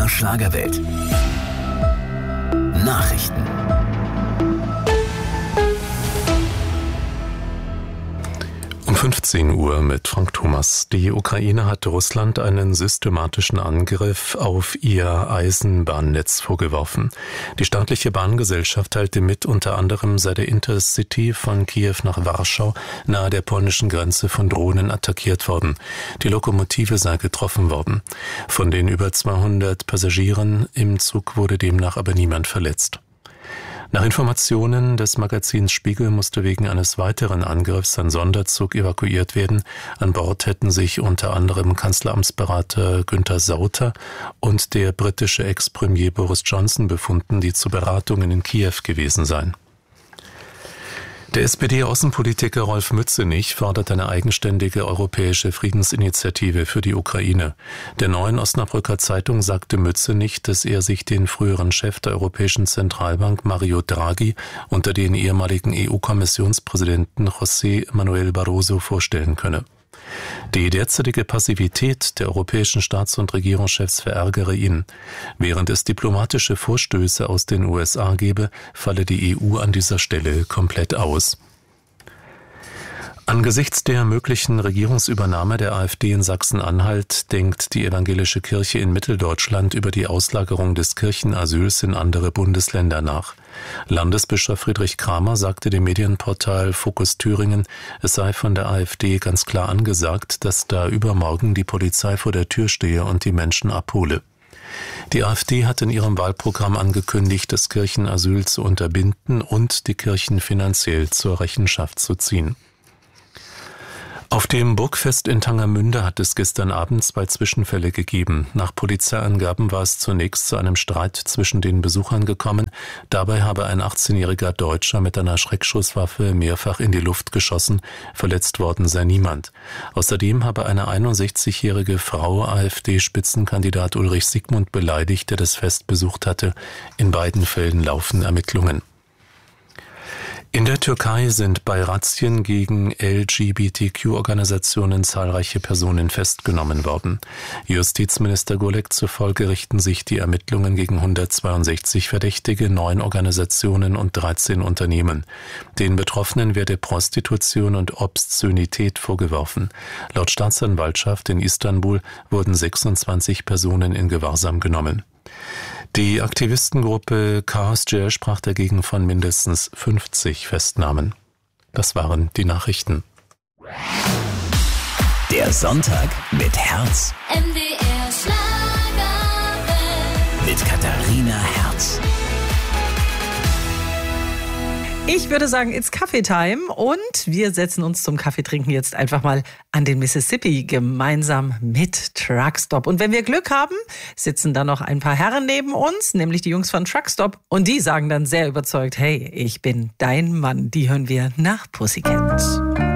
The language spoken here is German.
Schlagerwelt. Nachrichten. Um 15 Uhr mit Frank Thomas. Die Ukraine hat Russland einen systematischen Angriff auf ihr Eisenbahnnetz vorgeworfen. Die staatliche Bahngesellschaft teilte mit, unter anderem sei der Intercity von Kiew nach Warschau nahe der polnischen Grenze von Drohnen attackiert worden. Die Lokomotive sei getroffen worden. Von den über 200 Passagieren im Zug wurde demnach aber niemand verletzt. Nach Informationen des Magazins Spiegel musste wegen eines weiteren Angriffs ein Sonderzug evakuiert werden. An Bord hätten sich unter anderem Kanzleramtsberater Günther Sauter und der britische Ex-Premier Boris Johnson befunden, die zu Beratungen in Kiew gewesen seien. Der SPD-Außenpolitiker Rolf Mützenich fordert eine eigenständige europäische Friedensinitiative für die Ukraine. Der Neuen Osnabrücker Zeitung sagte Mützenich, dass er sich den früheren Chef der Europäischen Zentralbank Mario Draghi unter den ehemaligen EU-Kommissionspräsidenten José Manuel Barroso vorstellen könne. Die derzeitige Passivität der europäischen Staats- und Regierungschefs verärgere ihn. Während es diplomatische Vorstöße aus den USA gebe, falle die EU an dieser Stelle komplett aus. Angesichts der möglichen Regierungsübernahme der AfD in Sachsen-Anhalt denkt die evangelische Kirche in Mitteldeutschland über die Auslagerung des Kirchenasyls in andere Bundesländer nach. Landesbischof Friedrich Kramer sagte dem Medienportal Fokus Thüringen, es sei von der AfD ganz klar angesagt, dass da übermorgen die Polizei vor der Tür stehe und die Menschen abhole. Die AfD hat in ihrem Wahlprogramm angekündigt, das Kirchenasyl zu unterbinden und die Kirchen finanziell zur Rechenschaft zu ziehen. Auf dem Burgfest in Tangermünde hat es gestern Abend 2 Zwischenfälle gegeben. Nach Polizeiangaben war es zunächst zu einem Streit zwischen den Besuchern gekommen. Dabei habe ein 18-jähriger Deutscher mit einer Schreckschusswaffe mehrfach in die Luft geschossen. Verletzt worden sei niemand. Außerdem habe eine 61-jährige Frau AfD-Spitzenkandidat Ulrich Siegmund beleidigt, der das Fest besucht hatte. In beiden Fällen laufen Ermittlungen. In der Türkei sind bei Razzien gegen LGBTQ-Organisationen zahlreiche Personen festgenommen worden. Justizminister Gülek zufolge richten sich die Ermittlungen gegen 162 Verdächtige, 9 Organisationen und 13 Unternehmen. Den Betroffenen werde Prostitution und Obszönität vorgeworfen. Laut Staatsanwaltschaft in Istanbul wurden 26 Personen in Gewahrsam genommen. Die Aktivistengruppe Chaos Jail sprach dagegen von mindestens 50 Festnahmen. Das waren die Nachrichten. Der Sonntag mit Herz. MDR Schlagerwelt. Mit Katharina Herz. Ich würde sagen, it's Kaffeetime und wir setzen uns zum Kaffeetrinken jetzt einfach mal an den Mississippi gemeinsam mit Truckstop. Und wenn wir Glück haben, sitzen da noch ein paar Herren neben uns, nämlich die Jungs von Truckstop. Und die sagen dann sehr überzeugt, hey, ich bin dein Mann. Die hören wir nach Pussycat.